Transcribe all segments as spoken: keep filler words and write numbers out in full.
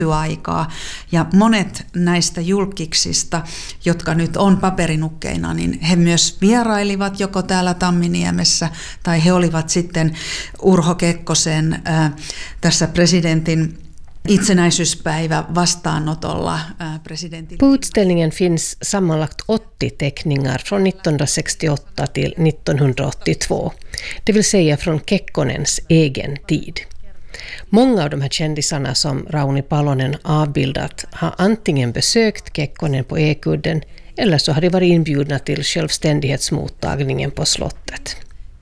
aikaa. Ja monet näistä julkiksista, jotka nyt on paperinukkeina, niin he myös vierailivat joko täällä Tamminiemessä tai he olivat sitten Urho Kekkosen ää, tässä presidentin itsenäisyyspäivä vastaanotolla presidentin. På utställningen finns sammanlagt åttio teckningar från nittonhundrasextioåtta till nittonhundraåttiotvå, det vill säga från Kekkonens egen tid. Många av de här kändisarna som Rauni Palonen avbildat har antingen besökt Kekkonen på Ekudden eller så har de varit inbjudna till självständighetsmottagningen på slottet.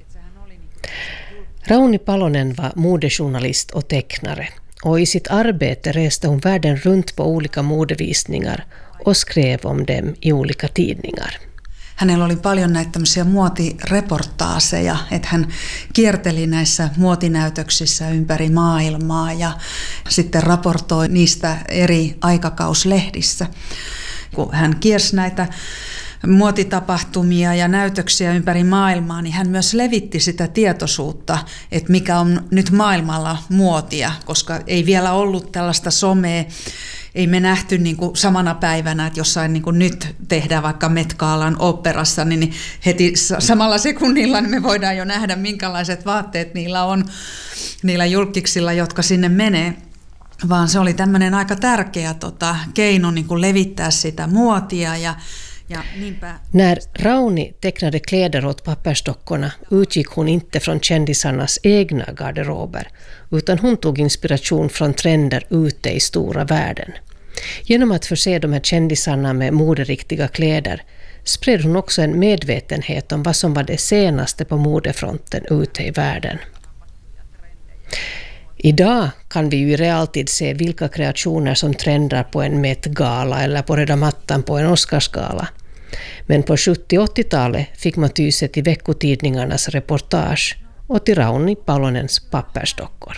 Rauni Palonen var modejournalist och tecknare. Och i sitt arbete reste hon världen runt på olika modevisningar och skrev om dem i olika tidningar. Hänellä oli paljon näitä tämmöisiä muotireportaaseja, että hän kierteli näissä muotinäytöksissä ympäri maailmaa ja sitten raportoi niistä eri aikakauslehdissä. Kun hän kiersi näitä muotitapahtumia ja näytöksiä ympäri maailmaa, niin hän myös levitti sitä tietoisuutta, että mikä on nyt maailmalla muotia, koska ei vielä ollut tällaista somea, ei me nähty niin kuin samana päivänä, että jossain niin kuin nyt tehdään vaikka Met Galan oopperassa, niin heti samalla sekunnilla niin me voidaan jo nähdä, minkälaiset vaatteet niillä on, niillä julkiksilla, jotka sinne menee. Vaan se oli tämmöinen aika tärkeä tota, keino niin kuin levittää sitä muotia ja Ja, När Rauni tecknade kläder åt pappersdockorna utgick hon inte från kändisarnas egna garderober, utan hon tog inspiration från trender ute i stora världen. Genom att förse de här kändisarna med moderiktiga kläder spred hon också en medvetenhet om vad som var det senaste på modefronten ute i världen. Idag kan vi ju i realtid se vilka kreationer som trendar på en Met-gala eller på röda mattan på en Oscarsgala. Men på sjuttio- och åttiotalet fick man ty sig till veckotidningarnas reportage och till Rauni Palonens pappersdockor.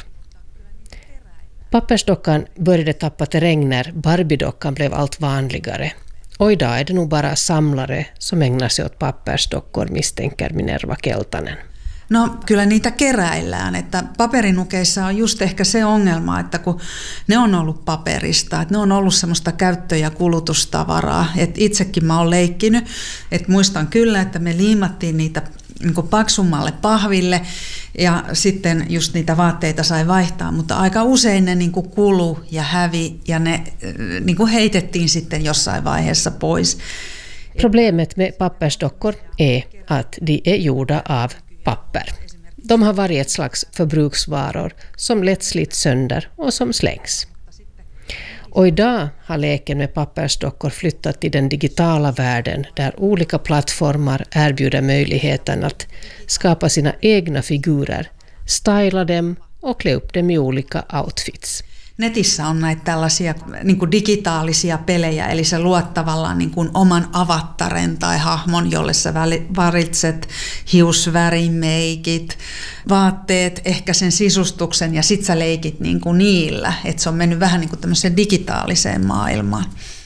Pappersdockan började tappa terräng när Barbie-dockan blev allt vanligare. Och idag är det nog bara samlare som ägnar sig åt pappersdockor, misstänker Minerva Keltanen. No kyllä niitä keräillään, että paperinukeissa on just ehkä se ongelma, että kun ne on ollut paperista, että ne on ollut semmoista käyttö- ja kulutustavaraa, että itsekin mä oon leikkinyt, että muistan kyllä, että me liimattiin niitä niin kuin paksummalle pahville ja sitten just niitä vaatteita sai vaihtaa, mutta aika usein ne niin kuin kulu ja hävi ja ne niin kuin heitettiin sitten jossain vaiheessa pois. Problemet med pappersdockor är att de är gjorda av papper. De har varit ett slags förbruksvaror som lätt slits sönder och som slängs. Och idag har leken med pappersdockor flyttat till den digitala världen där olika plattformar erbjuder möjligheten att skapa sina egna figurer, styla dem och klä upp dem i olika outfits. Netissä on näitä tällaisia niin kuin digitaalisia pelejä, eli sä luot tavallaan niin kuin oman avattaren tai hahmon, jolle sä valitset hiusvärimeikit, vaatteet, ehkä sen sisustuksen ja sit sä leikit niin kuin niillä. Että se on mennyt vähän niin kuin tämmöiseen digitaaliseen maailmaan.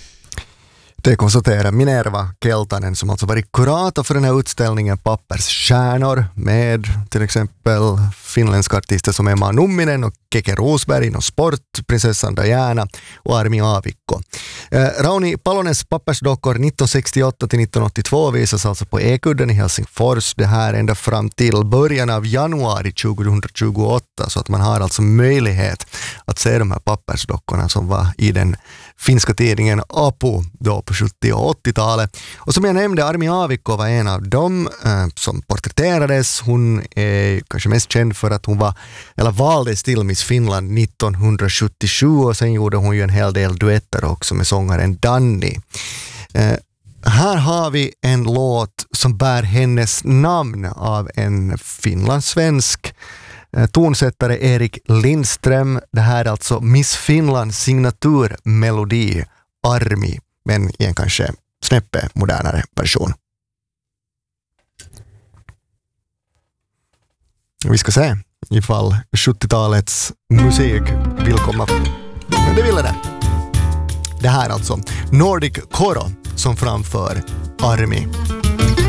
Det konstaterar Minerva Keltanen som alltså varit kurator för den här utställningen Pappersstjärnor med till exempel finländska artister som Emma Numminen och Keke Rosberg inom sport, prinsessan Diana och Armi Aavikko. Eh, Rauni Palonens pappersdockor nittonhundrasextioåtta till nittonhundraåttiotvå visas alltså på Ekudden i Helsingfors. Det här ända fram till början av januari tjugohundratjugoåtta, så att man har alltså möjlighet att se de här pappersdockorna som var i den finska tidningen Apu då på sjuttio- och åttiotalet. Och som jag nämnde, Armi Aavikko var en av dem eh, som porträtterades. Hon är kanske mest känd för att hon var, eller valdes till Miss Finland nittonhundrasjuttiosju, och sen gjorde hon ju en hel del duetter också med sångaren Danny. Eh, här har vi en låt som bär hennes namn av en finlandssvensk tonsättare, Erik Lindström. Det här är alltså Miss Finlands signaturmelodi Armi, men i en kanske snäppe modernare version. Vi ska se ifall sjuttiotalets musik vill komma. Men det ville det. Det här är alltså Nordic Koro som framför Armi.